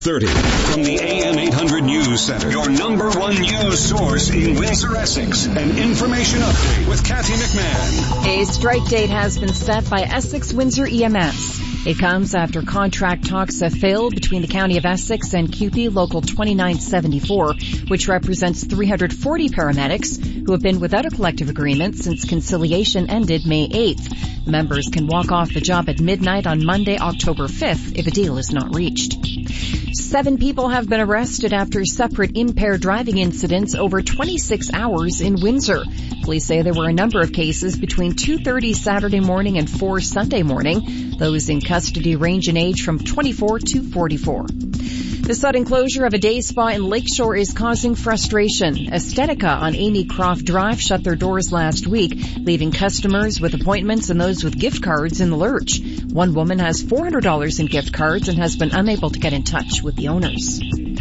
30 from the AM 800 News Center, your number one news source in Windsor, Essex. An information update with Kathy McMahon. A strike date has been set by Essex Windsor EMS. It comes after contract talks have failed between the County of Essex and CUPE Local 2974, which represents 340 paramedics who have been without a collective agreement since conciliation ended May 8th. Members can walk off the job at midnight on Monday, October 5th if a deal is not reached. 7 people have been arrested after separate impaired driving incidents over 26 hours in Windsor. Police say there were a number of cases between 2:30 Saturday morning and 4 Sunday morning. Those in custody range in age from 24 to 44. The sudden closure of a day spa in Lakeshore is causing frustration. Estetica on Amy Croft Drive shut their doors last week, leaving customers with appointments and those with gift cards in the lurch. One woman has $400 in gift cards and has been unable to get in touch with the owners.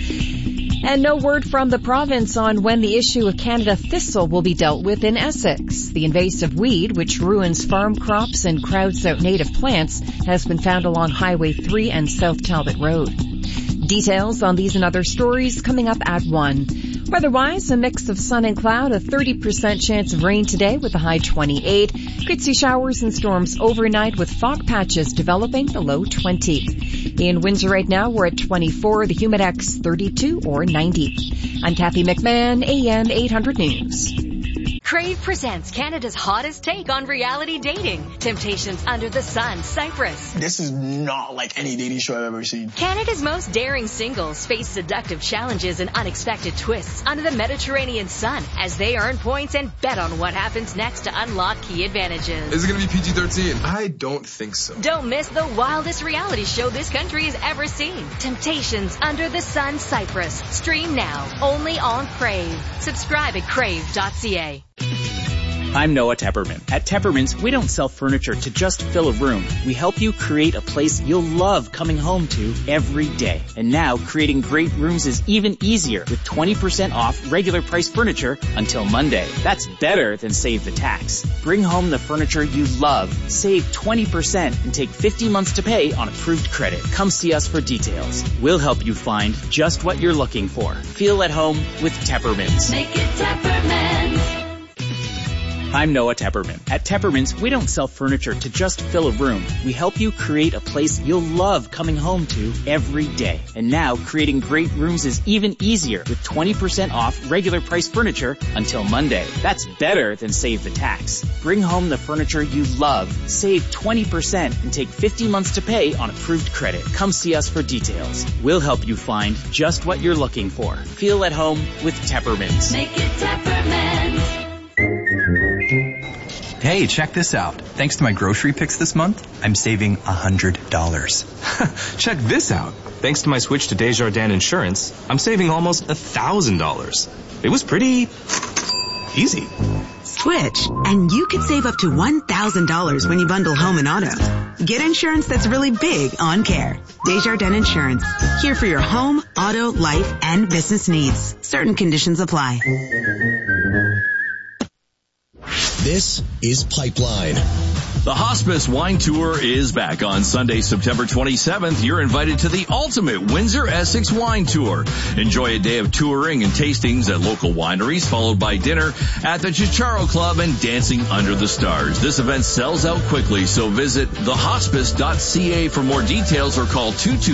And no word from the province on when the issue of Canada thistle will be dealt with in Essex. The invasive weed, which ruins farm crops and crowds out native plants, has been found along Highway 3 and South Talbot Road. Details on these and other stories coming up at 1. Weather-wise, a mix of sun and cloud, a 30% chance of rain today with a high 28. Could see showers and storms overnight with fog patches developing, the low 20. In Windsor right now, we're at 24, the Humidex 32 or 90. I'm Kathy McMahon, AM 800 News. Crave presents Canada's hottest take on reality dating. Temptations Under the Sun, Cyprus. This is not like any dating show I've ever seen. Canada's most daring singles face seductive challenges and unexpected twists under the Mediterranean sun as they earn points and bet on what happens next to unlock key advantages. Is it going to be PG-13? I don't think so. Don't miss the wildest reality show this country has ever seen. Temptations Under the Sun, Cyprus. Stream now, only on Crave. Subscribe at crave.ca. I'm Noah Tepperman. At Tepperman's, we don't sell furniture to just fill a room. We help you create a place you'll love coming home to every day. And now, creating great rooms is even easier with 20% off regular price furniture until Monday. That's better than save the tax. Bring home the furniture you love, save 20%, and take 50 months to pay on approved credit. Come see us for details. We'll help you find just what you're looking for. Feel at home with Tepperman's. Make it Tepperman's. I'm Noah Tepperman. At Tepperman's, we don't sell furniture to just fill a room. We help you create a place you'll love coming home to every day. And now, creating great rooms is even easier with 20% off regular price furniture until Monday. That's better than save the tax. Bring home the furniture you love, save 20%, and take 50 months to pay on approved credit. Come see us for details. We'll help you find just what you're looking for. Feel at home with Tepperman's. Make it Tepperman's. Hey, check this out. Thanks to my grocery picks this month, I'm saving $100. Check this out. Thanks to my switch to Desjardins Insurance, I'm saving almost $1,000. It was pretty easy. Switch, and you could save up to $1,000 when you bundle home and auto. Get insurance that's really big on care. Desjardins Insurance. Here for your home, auto, life, and business needs. Certain conditions apply. This is Pipeline. The Hospice Wine Tour is back on Sunday, September 27th. You're invited to the ultimate Windsor Essex Wine Tour. Enjoy a day of touring and tastings at local wineries, followed by dinner at the Chicharo Club and dancing under the stars. This event sells out quickly, so visit thehospice.ca for more details or call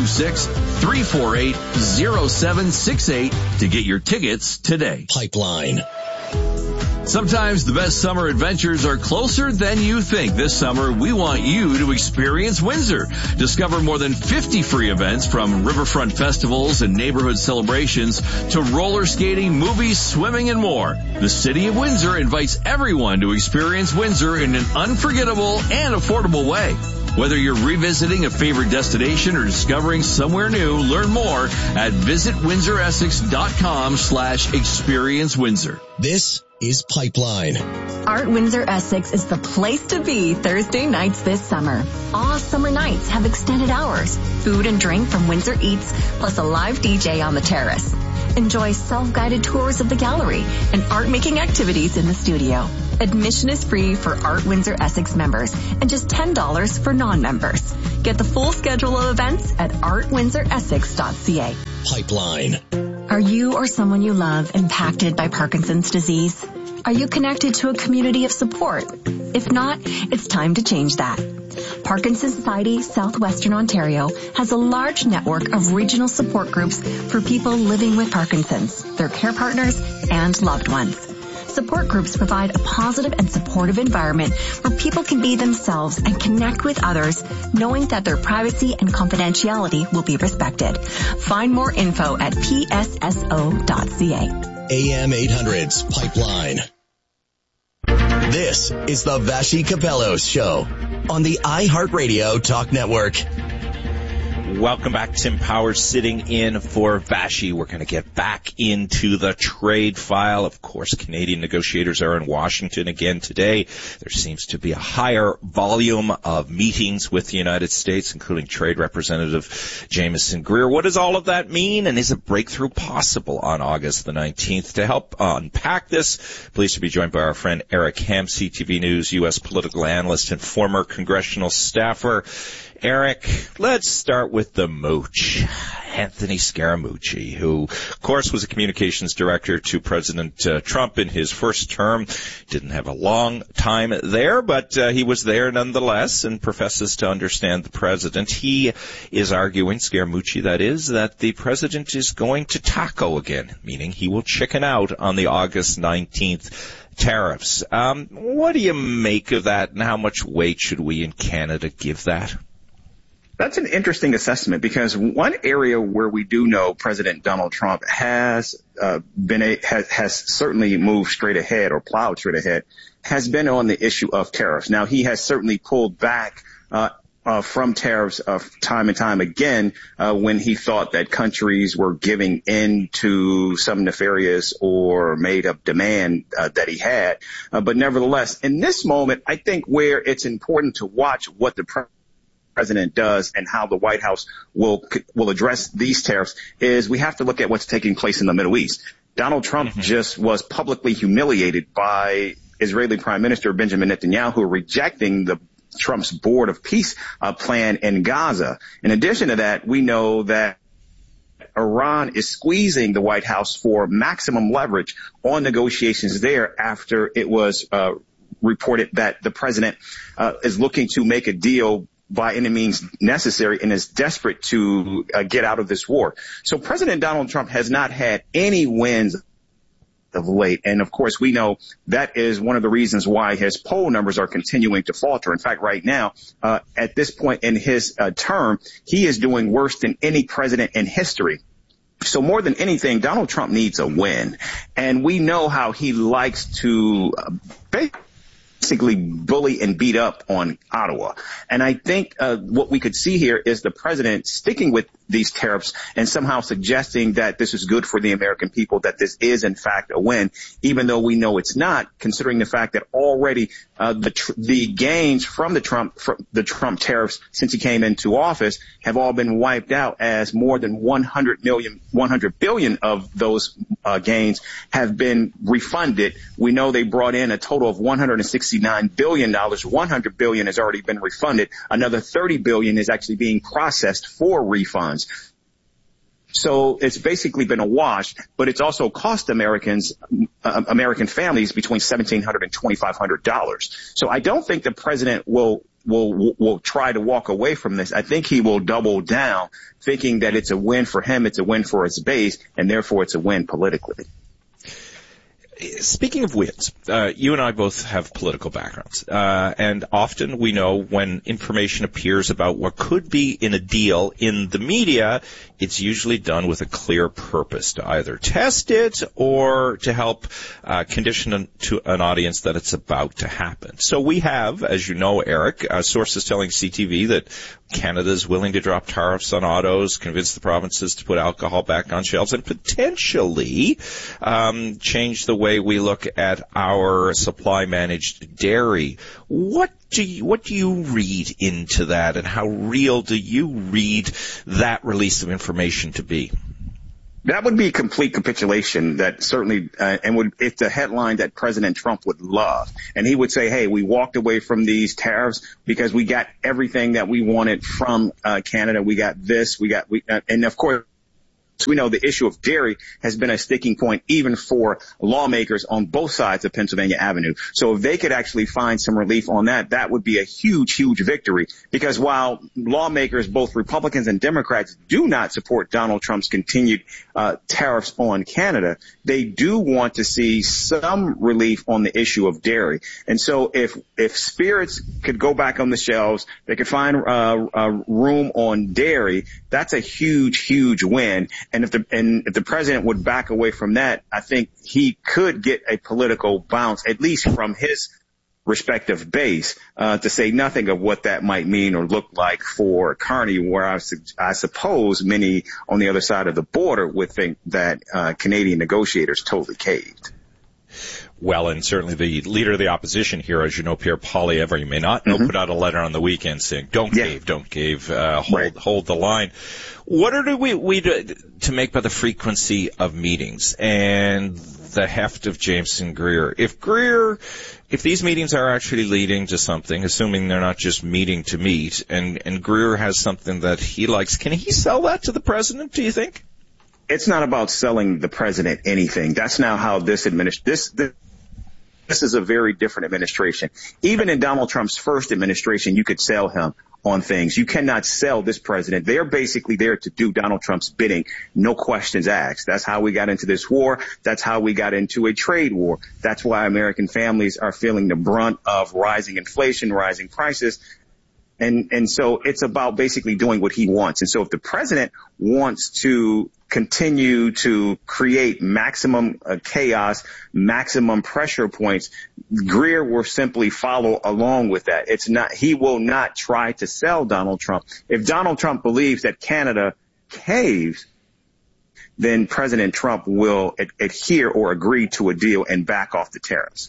226-348-0768 to get your tickets today. Pipeline. Sometimes the best summer adventures are closer than you think. This summer, we want you to experience Windsor. Discover more than 50 free events from riverfront festivals and neighborhood celebrations to roller skating, movies, swimming, and more. The City of Windsor invites everyone to experience Windsor in an unforgettable and affordable way. Whether you're revisiting a favorite destination or discovering somewhere new, learn more at visitwindsoressex.com/experience Windsor. This is Pipeline. Art Windsor Essex is the place to be Thursday nights this summer. All summer nights have extended hours, food and drink from Windsor Eats, plus a live DJ on the terrace. Enjoy self-guided tours of the gallery and art-making activities in the studio. Admission is free for Art Windsor Essex members and just $10 for non-members. Get the full schedule of events at artwindsoressex.ca. Pipeline. Are you or someone you love impacted by Parkinson's disease? Are you connected to a community of support? If not, it's time to change that. Parkinson's Society Southwestern Ontario has a large network of regional support groups for people living with Parkinson's, their care partners, and loved ones. Support groups provide a positive and supportive environment where people can be themselves and connect with others, knowing that their privacy and confidentiality will be respected. Find more info at psso.ca. AM 800's Pipeline. This is the Vassy Capellos Show on the iHeartRadio Talk Network. Welcome back. Tim Powers sitting in for Vassy. We're going to get back into the trade file. Of course, Canadian negotiators are in Washington again today. There seems to be a higher volume of meetings with the United States, including Trade Representative Jamieson Greer. What does all of that mean, and is a breakthrough possible on August the 19th? To help unpack this, pleased to be joined by our friend Eric Ham, CTV News U.S. political analyst and former congressional staffer. Eric, let's start with the mooch, Anthony Scaramucci, who, of course, was a communications director to President Trump in his first term. Didn't have a long time there, but he was there nonetheless and professes to understand the president. He is arguing, Scaramucci that is, that the president is going to taco again, meaning he will chicken out on the August 19th tariffs. What do you make of that, and how much weight should we in Canada give that? That's an interesting assessment, because one area where we do know President Donald Trump has certainly moved straight ahead, or plowed straight ahead, has been on the issue of tariffs. Now, he has certainly pulled back from tariffs time and time again when he thought that countries were giving in to some nefarious or made-up demand that he had. But nevertheless, in this moment, I think where it's important to watch what the president does and how the White House will address these tariffs is we have to look at what's taking place in the Middle East. Donald Trump just was publicly humiliated by Israeli Prime Minister Benjamin Netanyahu rejecting Trump's Board of Peace plan in Gaza. In addition to that, we know that Iran is squeezing the White House for maximum leverage on negotiations there after it was reported that the president is looking to make a deal by any means necessary and is desperate to get out of this war. So President Donald Trump has not had any wins of late. And of course, we know that is one of the reasons why his poll numbers are continuing to falter. In fact, right now, at this point in his term, he is doing worse than any president in history. So more than anything, Donald Trump needs a win. And we know how he likes to basically bully and beat up on Ottawa. And I think what we could see here is the president sticking with these tariffs and somehow suggesting that this is good for the American people, that this is in fact a win, even though we know it's not, considering the fact that already the gains from the Trump tariffs since he came into office have all been wiped out, as more than 100 billion of those gains have been refunded. We know they brought in a total of $169 billion. $100 billion has already been refunded. Another $30 billion is actually being processed for refunds. So it's basically been a wash, but it's also cost American families between $1,700 and $2,500. So I don't think the president will try to walk away from this. I think he will double down, thinking that it's a win for him, it's a win for his base, and therefore it's a win politically. Speaking of wins, you and I both have political backgrounds, and often we know when information appears about what could be in a deal in the media, it's usually done with a clear purpose to either test it or to help condition to an audience that it's about to happen. So we have, as you know, Eric, sources telling CTV that Canada is willing to drop tariffs on autos, convince the provinces to put alcohol back on shelves, and potentially change the way we look at our supply-managed dairy. What do you read into that, and how real do you read that release of information to be? That would be complete capitulation. That certainly, it's a headline that President Trump would love. And he would say, hey, we walked away from these tariffs because we got everything that we wanted from Canada. We got this, and of course, we know the issue of dairy has been a sticking point even for lawmakers on both sides of Pennsylvania Avenue. So if they could actually find some relief on that, that would be a huge, huge victory. Because while lawmakers, both Republicans and Democrats, do not support Donald Trump's continued tariffs on Canada, they do want to see some relief on the issue of dairy. And so if spirits could go back on the shelves, they could find room on dairy, that's a huge, huge win. And if the president would back away from that, I think he could get a political bounce, at least from his respective base, to say nothing of what that might mean or look like for Carney, where I suppose many on the other side of the border would think that Canadian negotiators totally caved. Well, and certainly the leader of the opposition here, as you know, Pierre Poilievre, you may not know, put out a letter on the weekend saying, don't cave, hold the line. What are we to make by the frequency of meetings and the heft of Jameson Greer? If these meetings are actually leading to something, assuming they're not just meeting to meet, and Greer has something that he likes, can he sell that to the president, do you think? It's not about selling the president anything. That's now how this is a very different administration. Even in Donald Trump's first administration, you could sell him on things. You cannot sell this president. They're basically there to do Donald Trump's bidding, no questions asked. That's how we got into this war. That's how we got into a trade war. That's why American families are feeling the brunt of rising inflation, rising prices. And so it's about basically doing what he wants. And so if the president wants to continue to create maximum chaos, maximum pressure points, Greer will simply follow along with that. He will not try to sell Donald Trump. If Donald Trump believes that Canada caves, then President Trump will adhere or agree to a deal and back off the tariffs.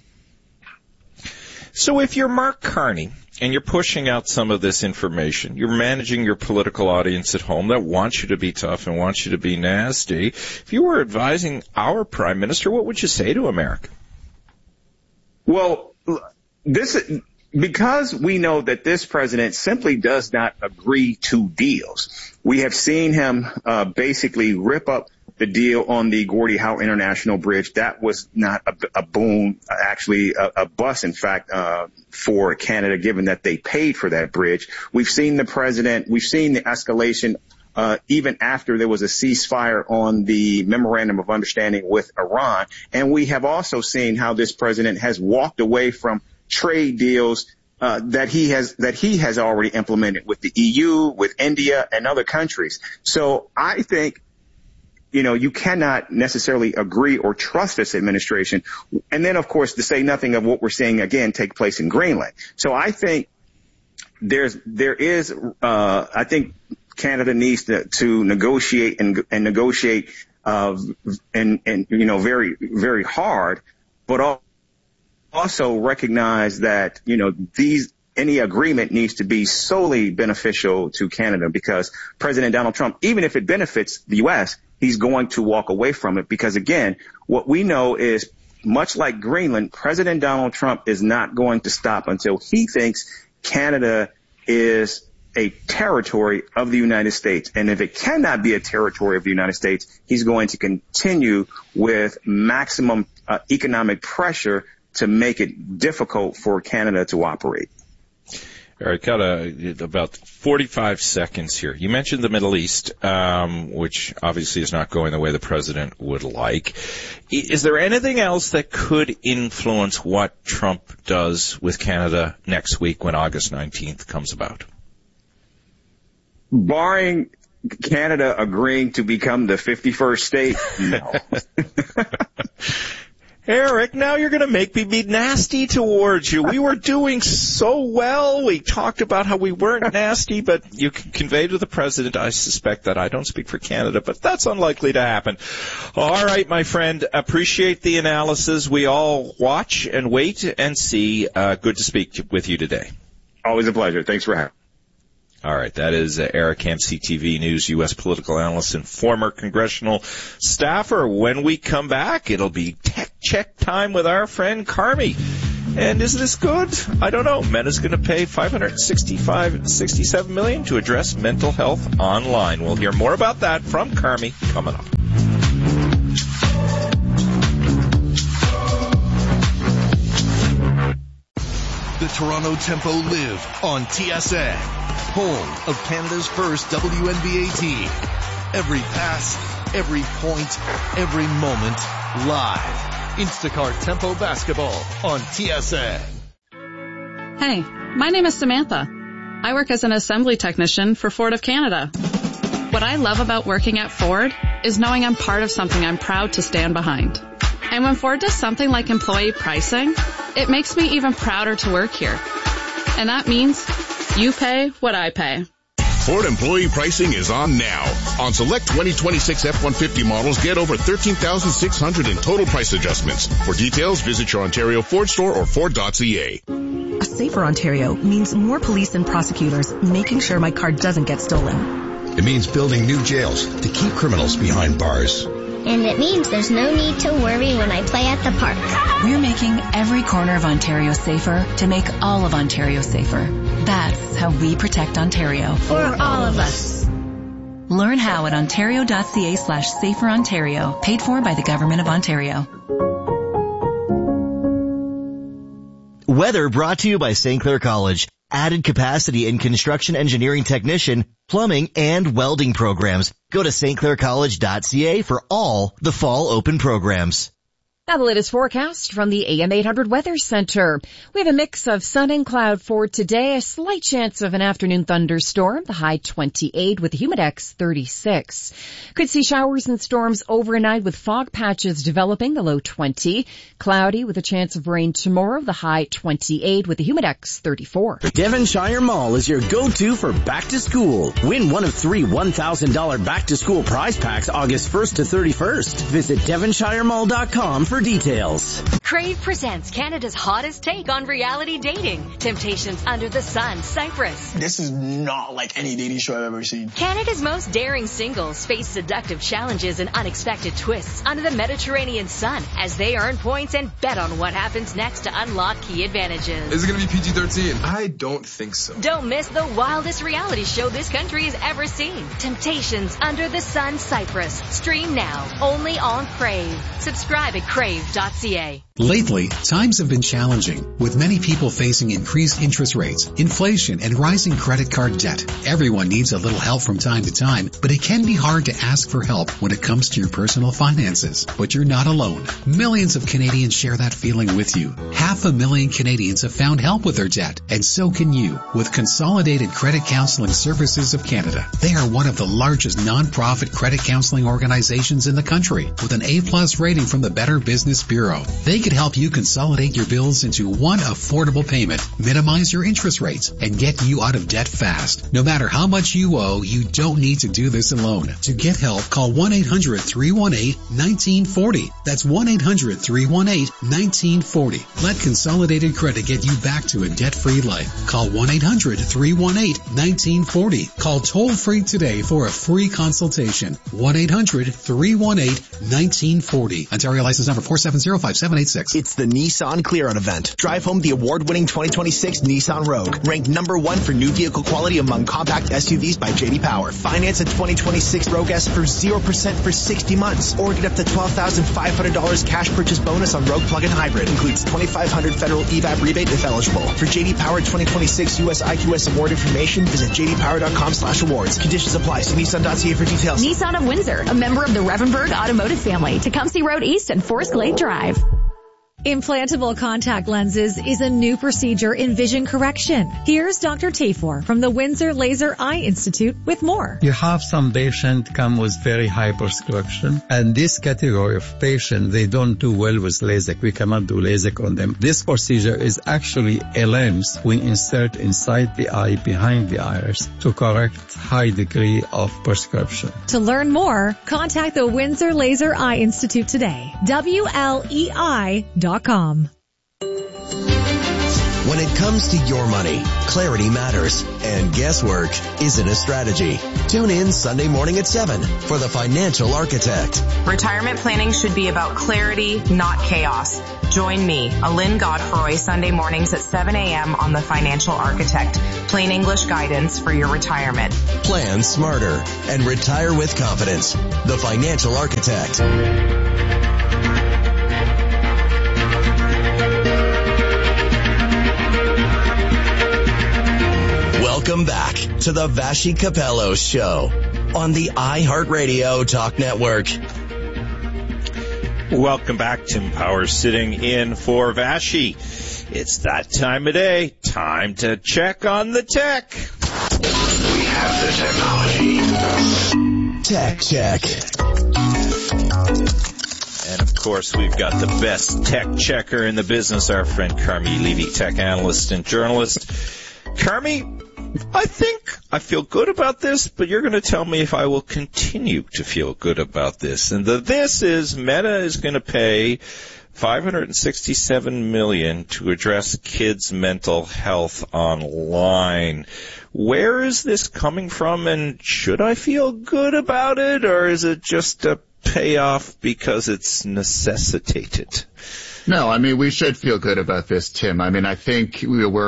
So if you're Mark Carney and you're pushing out some of this information, you're managing your political audience at home that wants you to be tough and wants you to be nasty. If you were advising our prime minister, what would you say to America? Well, because we know that this president simply does not agree to deals. We have seen him basically rip up the deal on the Gordie Howe International Bridge. That was not a boom, actually a bust, in fact, for Canada, given that they paid for that bridge. We've seen the escalation even after there was a ceasefire on the memorandum of understanding with Iran. And we have also seen how this president has walked away from trade deals that he has already implemented with the EU, with India, and other countries. So I think, you cannot necessarily agree or trust this administration. And then, of course, to say nothing of what we're seeing again take place in Greenland. So I think I think Canada needs to negotiate and negotiate very, very hard, but also recognize that, any agreement needs to be solely beneficial to Canada, because President Donald Trump, even if it benefits the U.S., he's going to walk away from it, because, again, what we know is, much like Greenland, President Donald Trump is not going to stop until he thinks Canada is a territory of the United States. And if it cannot be a territory of the United States, he's going to continue with maximum economic pressure to make it difficult for Canada to operate. All right, got about 45 seconds here. You mentioned the Middle East, which obviously is not going the way the president would like. Is there anything else that could influence what Trump does with Canada next week when August 19th comes about? Barring Canada agreeing to become the 51st state, no. Eric, now you're going to make me be nasty towards you. We were doing so well. We talked about how we weren't nasty, but you can convey to the president, I suspect that I don't speak for Canada, but that's unlikely to happen. All right, my friend, appreciate the analysis. We all watch and wait and see. Good to speak with you today. Always a pleasure. Thanks for having me. All right, that is Eric Ham, CTV News, U.S. political analyst and former congressional staffer. When we come back, it'll be tech check time with our friend Carmi. And is this good? I don't know. Meta's going to pay $567 million to address mental health online. We'll hear more about that from Carmi coming up. The Toronto Tempo live on TSN, home of Canada's first WNBA team. Every pass, every point, every moment, live. Instacart Tempo Basketball on TSN. Hey, my name is Samantha. I work as an assembly technician for Ford of Canada. What I love about working at Ford is knowing I'm part of something I'm proud to stand behind. And when Ford does something like employee pricing, it makes me even prouder to work here. And that means you pay what I pay. Ford employee pricing is on now. On select 2026 F-150 models, get over $13,600 in total price adjustments. For details, visit your Ontario Ford store or Ford.ca. A safer Ontario means more police and prosecutors making sure my car doesn't get stolen. It means building new jails to keep criminals behind bars. And it means there's no need to worry when I play at the park. We're making every corner of Ontario safer to make all of Ontario safer. That's how we protect Ontario. For all of us. Learn how at ontario.ca/saferontario, paid for by the Government of Ontario. Weather brought to you by St. Clair College. Added capacity in construction engineering technician, plumbing, and welding programs. Go to stclaircollege.ca for all the fall open programs. Now the latest forecast from the AM 800 Weather Center. We have a mix of sun and cloud for today, a slight chance of an afternoon thunderstorm, the high 28 with the humidex 36. Could see showers and storms overnight with fog patches developing, the low 20. Cloudy with a chance of rain tomorrow, the high 28 with the humidex 34. Devonshire Mall is your go-to for back to school. Win one of 3 $1,000 back to school prize packs August 1st to 31st. Visit devonshiremall.com for details. Crave presents Canada's hottest take on reality dating. Temptations Under the Sun, Cyprus. This is not like any dating show I've ever seen. Canada's most daring singles face seductive challenges and unexpected twists under the Mediterranean sun as they earn points and bet on what happens next to unlock key advantages. Is it going to be PG-13? I don't think so. Don't miss the wildest reality show this country has ever seen. Temptations Under the Sun, Cyprus. Stream now, only on Crave. Subscribe at crave.ca. Lately, times have been challenging, with many people facing increased interest rates, inflation, and rising credit card debt. Everyone needs a little help from time to time, but it can be hard to ask for help when it comes to your personal finances. But you're not alone. Millions of Canadians share that feeling with you. 500,000 Canadians have found help with their debt, and so can you with Consolidated Credit Counseling Services of Canada. They are one of the largest non-profit credit counseling organizations in the country, with an A+ rating from the Better Business Bureau. They could help you consolidate your bills into one affordable payment, minimize your interest rates, and get you out of debt fast. No matter how much you owe, you don't need to do this alone. To get help, call 1-800-318-1940. That's 1-800-318-1940. Let Consolidated Credit get you back to a debt-free life. Call 1-800-318-1940. Call toll-free today for a free consultation. 1-800-318-1940. Ontario license number 4705786. It's the Nissan Clear Out event. Drive home the award-winning 2026 Nissan Rogue, ranked number 1 for new vehicle quality among compact SUVs by J.D. Power. Finance a 2026 Rogue S for 0% for 60 months, or get up to $12,500 cash purchase bonus on Rogue Plug-in Hybrid. Includes $2,500 federal EVAP rebate if eligible. For J.D. Power 2026 U.S. IQS award information, visit jdpower.com/awards. Conditions apply. See Nissan.ca for details. Nissan of Windsor, a member of the Revenberg Automotive family. Tecumseh Road East and Forest Glade Drive. Implantable contact lenses is a new procedure in vision correction. Here's Dr. Tafor from the Windsor Laser Eye Institute with more. You have some patients come with very high prescription, and this category of patient, they don't do well with LASIK. We cannot do LASIK on them. This procedure is actually a lens we insert inside the eye, behind the iris, to correct high degree of prescription. To learn more, contact the Windsor Laser Eye Institute today. WLEI.com. When it comes to your money, clarity matters, and guesswork isn't a strategy. Tune in Sunday morning at 7 for The Financial Architect. Retirement planning should be about clarity, not chaos. Join me, Alin Godfroy, Sunday mornings at 7 a.m. on The Financial Architect. Plain English guidance for your retirement. Plan smarter and retire with confidence. The Financial Architect. Welcome back to the Vassy Capello Show on the iHeartRadio Talk Network. Welcome back. Tim Powers sitting in for Vassy. It's that time of day. Time to check on the tech. We have the technology. Tech check. And of course, we've got the best tech checker in the business, our friend Carmi Levy, tech analyst and journalist. Carmi, I think I feel good about this, but you're going to tell me if I will continue to feel good about this. And this is Meta is going to pay $567 million to address kids' mental health online. Where is this coming from, and should I feel good about it, or is it just a payoff because it's necessitated? No, I mean, we should feel good about this, Tim. I mean, I think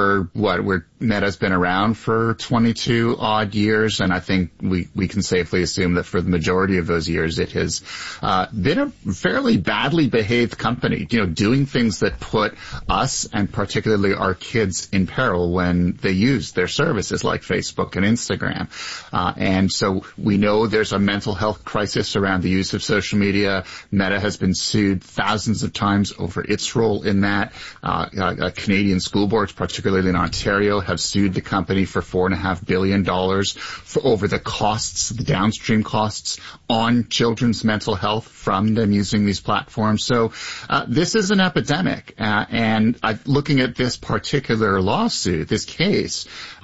Meta's been around for 22 odd years, and I think we can safely assume that for the majority of those years it has been a fairly badly behaved company, doing things that put us and particularly our kids in peril when they use their services like Facebook and Instagram. And so we know there's a mental health crisis around the use of social media. Meta has been sued thousands of times over its role in that. Canadian school boards, particularly in Ontario, have sued the company for $4.5 billion for over the costs, the downstream costs on children's mental health from them using these platforms. So this is an epidemic. And looking at this particular lawsuit, this case,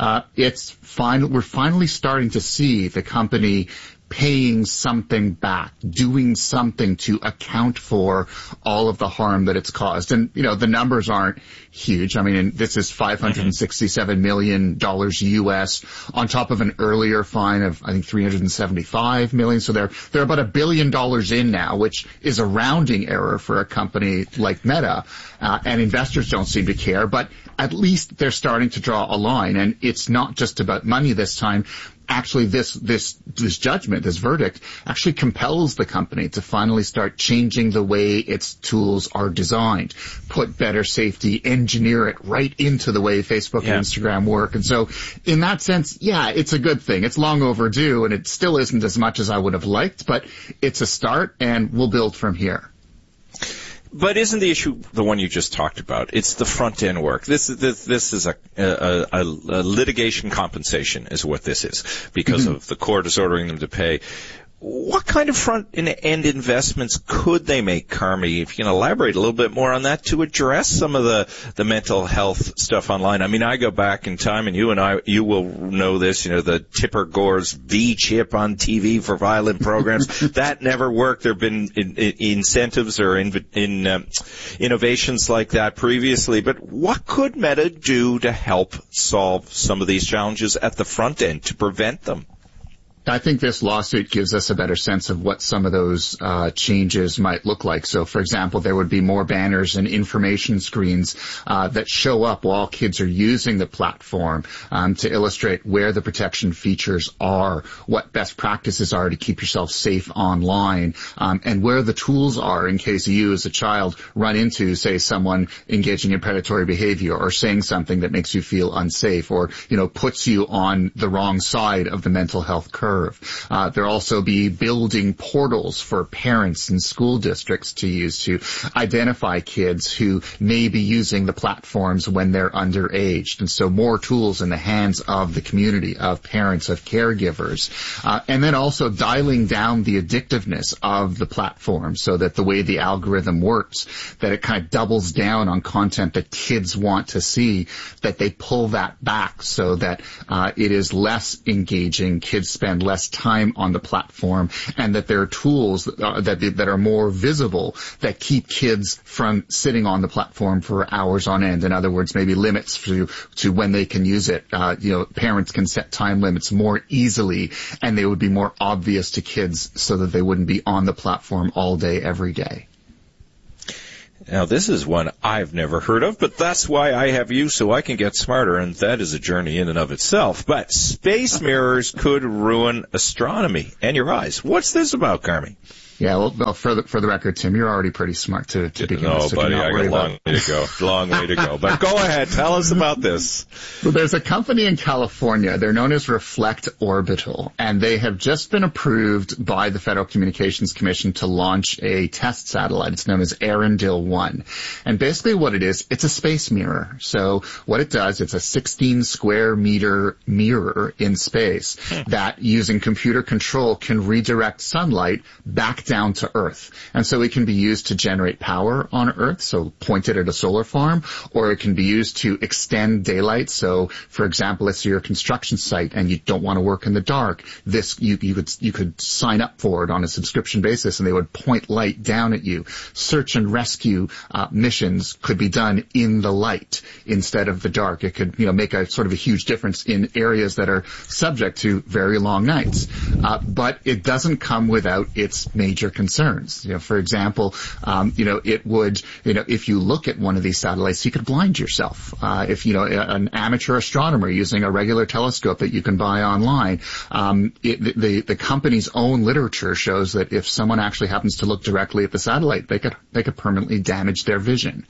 we're finally starting to see the company paying something back, doing something to account for all of the harm that it's caused. And, the numbers aren't huge. I mean, this is $567 million US on top of an earlier fine of, I think, $375 million. So they're about $1 billion in now, which is a rounding error for a company like Meta. And investors don't seem to care, but at least they're starting to draw a line. And it's not just about money this time. Actually, this judgment, this verdict, actually compels the company to finally start changing the way its tools are designed, put better safety, engineer it right into the way Facebook and Instagram work. And so in that sense, it's a good thing. It's long overdue, and it still isn't as much as I would have liked, but it's a start, and we'll build from here. But isn't the issue the one you just talked about? It's the front end work. This is a litigation compensation is what this is because of the court is ordering them to pay. What kind of front-end investments could they make, Carmi? If you can elaborate a little bit more on that to address some of the mental health stuff online. I mean, I go back in time, and you will know this, the Tipper Gore's V-chip on TV for violent programs. That never worked. There have been incentives or innovations like that previously. But what could Meta do to help solve some of these challenges at the front end to prevent them? I think this lawsuit gives us a better sense of what some of those changes might look like. So, for example, there would be more banners and information screens that show up while kids are using the platform to illustrate where the protection features are, what best practices are to keep yourself safe online, and where the tools are in case you as a child run into, say, someone engaging in predatory behavior or saying something that makes you feel unsafe or, puts you on the wrong side of the mental health curve. There'll also be building portals for parents and school districts to use to identify kids who may be using the platforms when they're underage. And so more tools in the hands of the community, of parents, of caregivers. And then also dialing down the addictiveness of the platform so that the way the algorithm works, that it kind of doubles down on content that kids want to see, that they pull that back so that it is less engaging. Kids spend less time on the platform, and that there are tools that are more visible that keep kids from sitting on the platform for hours on end. In other words, maybe limits to when they can use it. Parents can set time limits more easily, and they would be more obvious to kids so that they wouldn't be on the platform all day, every day. Now, this is one I've never heard of, but that's why I have you, so I can get smarter, and that is a journey in and of itself. But space mirrors could ruin astronomy and your eyes. What's this about, Carmi? Yeah, well, for the record, Tim, you're already pretty smart to begin with. No, buddy, I got a long way to go. Long way to go. But go ahead, tell us about this. Well, there's a company in California. They're known as Reflect Orbital, and they have just been approved by the Federal Communications Commission to launch a test satellite. It's known as Arendelle-1. And basically what it is, it's a space mirror. So what it does, it's a 16 square meter mirror in space that, using computer control, can redirect sunlight back down to Earth. And so it can be used to generate power on Earth, so point it at a solar farm, or it can be used to extend daylight. So, for example, if you're a construction site and you don't want to work in the dark, you could sign up for it on a subscription basis, and they would point light down at you. Search and rescue missions could be done in the light instead of the dark. It could, make a sort of a huge difference in areas that are subject to very long nights. But it doesn't come without its major concerns. For example, it would, if you look at one of these satellites, you could blind yourself. If, an amateur astronomer using a regular telescope that you can buy online, the company's own literature shows that if someone actually happens to look directly at the satellite, they could permanently damage their vision.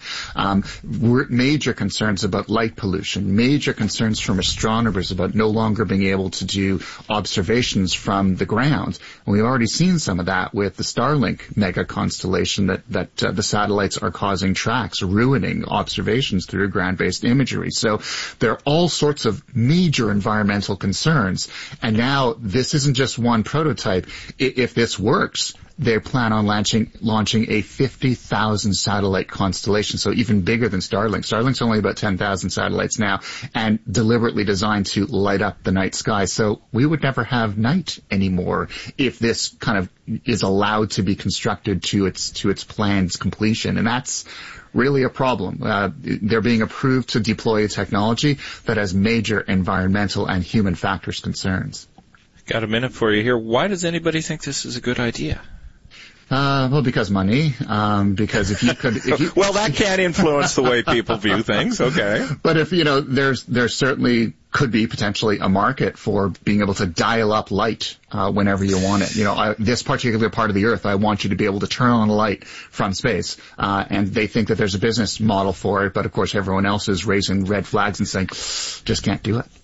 Major concerns about light pollution, major concerns from astronomers about no longer being able to do observations from the ground. And we've already seen some of that with the Starlink mega constellation that the satellites are causing tracks, ruining observations through ground-based imagery. So there are all sorts of major environmental concerns. And now this isn't just one prototype. If this works, they plan on launching a 50,000 satellite constellation, so even bigger than Starlink. Starlink's only about 10,000 satellites now, and deliberately designed to light up the night sky. So we would never have night anymore if this kind of is allowed to be constructed to its planned completion, and that's really a problem. They're being approved to deploy a technology that has major environmental and human factors concerns. Got a minute for you here. Why does anybody think this is a good idea? Well, because money. Because if you could, well, that can influence the way people view things. Okay. But if there certainly could be potentially a market for being able to dial up light whenever you want it. This particular part of the Earth, I want you to be able to turn on a light from space, and they think that there's a business model for it. But of course, everyone else is raising red flags and saying, just can't do it.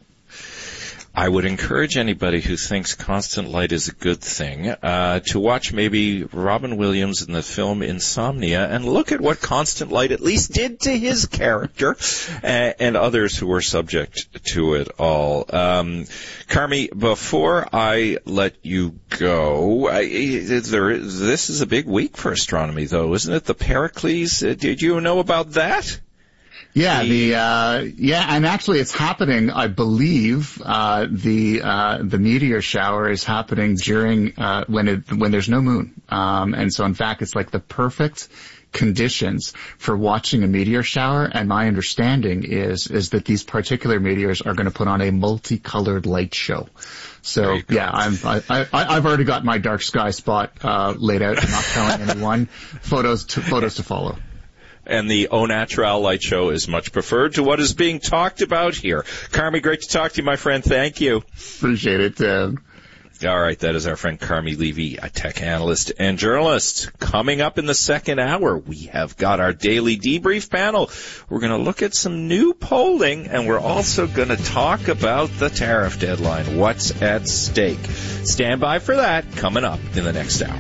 I would encourage anybody who thinks constant light is a good thing to watch maybe Robin Williams in the film Insomnia and look at what constant light at least did to his character and others who were subject to it all. Carmi, before I let you go, this is a big week for astronomy, though, isn't it? The Pericles, did you know about that? Yeah, and actually it's happening, I believe, the meteor shower is happening during, when there's no moon. And so in fact it's like the perfect conditions for watching a meteor shower, and my understanding is that these particular meteors are going to put on a multicolored light show. So yeah, I've already got my dark sky spot laid out. I'm not telling anyone. Photos to follow. And the Au Naturel light show is much preferred to what is being talked about here. Carmi, great to talk to you, my friend. Thank you. Appreciate it, Tim. All right, that is our friend Carmi Levy, a tech analyst and journalist. Coming up in the second hour, we have got our daily debrief panel. We're going to look at some new polling, and we're also going to talk about the tariff deadline, what's at stake. Stand by for that, coming up in the next hour.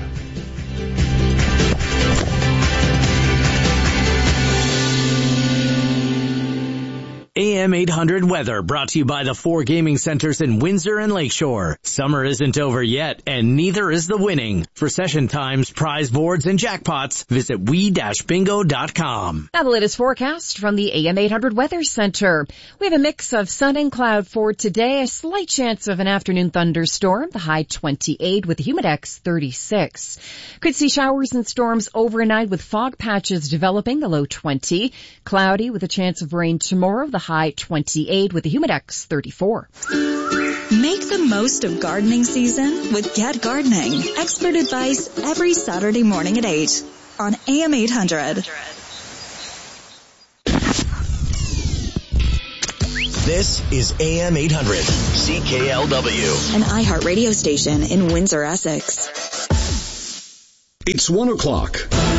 AM AM 800 weather brought to you by the 4 gaming centers in Windsor and Lakeshore. Summer isn't over yet, and neither is the winning. For session times, prize boards, and jackpots, visit we-bingo.com. Now the latest forecast from the AM 800 Weather Center. We have a mix of sun and cloud for today. A slight chance of an afternoon thunderstorm. The high 28 with the humidex 36. Could see showers and storms overnight with fog patches developing. The low 20. Cloudy with a chance of rain tomorrow. The high 28 with the humidex 34. Make the most of gardening season with Get Gardening. Expert advice every Saturday morning at 8 on AM 800. This is AM 800, CKLW. An iHeart radio station in Windsor, Essex. It's 1 o'clock.